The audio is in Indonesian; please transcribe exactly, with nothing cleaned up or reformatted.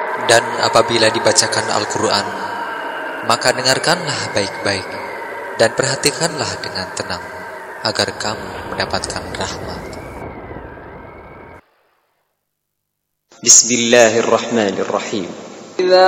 Dan apabila dibacakan Al-Quran, maka dengarkanlah baik-baik dan perhatikanlah dengan tenang, agar kamu mendapatkan rahmat. Bismillahirrahmanirrahim.